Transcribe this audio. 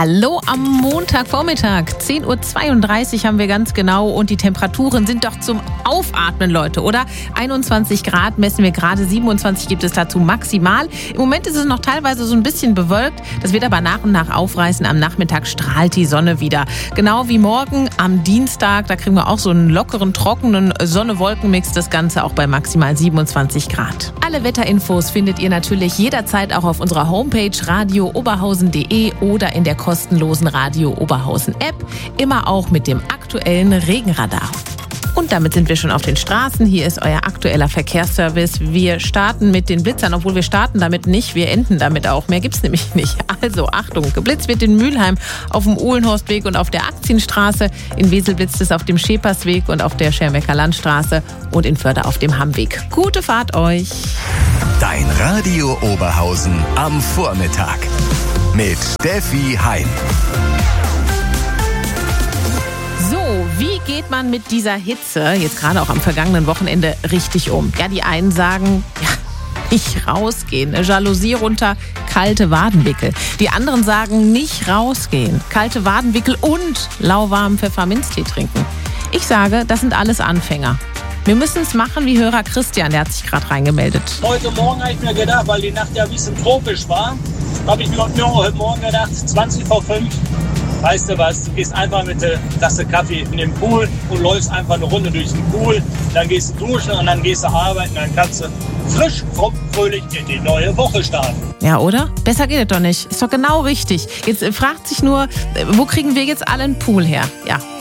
Hallo am Montagvormittag, 10.32 Uhr haben wir ganz genau und die Temperaturen sind doch zum Aufatmen, Leute, oder? 21 Grad messen wir gerade, 27 gibt es dazu maximal. Im Moment ist es noch teilweise so ein bisschen bewölkt, das wird aber nach und nach aufreißen. Am Nachmittag strahlt die Sonne wieder. Genau wie morgen am Dienstag, da kriegen wir auch so einen lockeren, trockenen Sonne-Wolken-Mix, das Ganze auch bei maximal 27 Grad. Alle Wetterinfos findet ihr natürlich jederzeit auch auf unserer Homepage radiooberhausen.de oder in der kostenlosen Radio Oberhausen App, immer auch mit dem aktuellen Regenradar. Und damit sind wir schon auf den Straßen. Hier ist euer aktueller Verkehrsservice. Wir starten mit den Blitzern, obwohl wir starten damit nicht, wir enden damit auch. Mehr gibt's nämlich nicht. Also Achtung, geblitzt wird in Mülheim auf dem Uhlenhorstweg und auf der Aktienstraße. In Wesel blitzt es auf dem Schepersweg und auf der Schermecker Landstraße und in Förde auf dem Hammweg. Gute Fahrt euch! Dein Radio Oberhausen am Vormittag mit Steffi Heim. So, wie geht man mit dieser Hitze, jetzt gerade auch am vergangenen Wochenende, richtig um? Ja, die einen sagen, ja, nicht rausgehen, eine Jalousie runter, kalte Wadenwickel. Die anderen sagen, nicht rausgehen, kalte Wadenwickel und lauwarmen Pfefferminztee trinken. Ich sage, das sind alles Anfänger. Wir müssen es machen wie Hörer Christian, der hat sich gerade reingemeldet. Heute Morgen habe ich mir gedacht, weil die Nacht ja ein bisschen tropisch war, habe ich mir heute Morgen gedacht, 20 vor 5, weißt du was, du gehst einfach mit der Tasse Kaffee in den Pool und läufst einfach eine Runde durch den Pool, dann gehst du duschen und dann gehst du arbeiten, dann kannst du frisch, fromm, fröhlich in die neue Woche starten. Ja, oder? Besser geht es doch nicht. Ist doch genau richtig. Jetzt fragt sich nur, wo kriegen wir jetzt alle einen Pool her? Ja,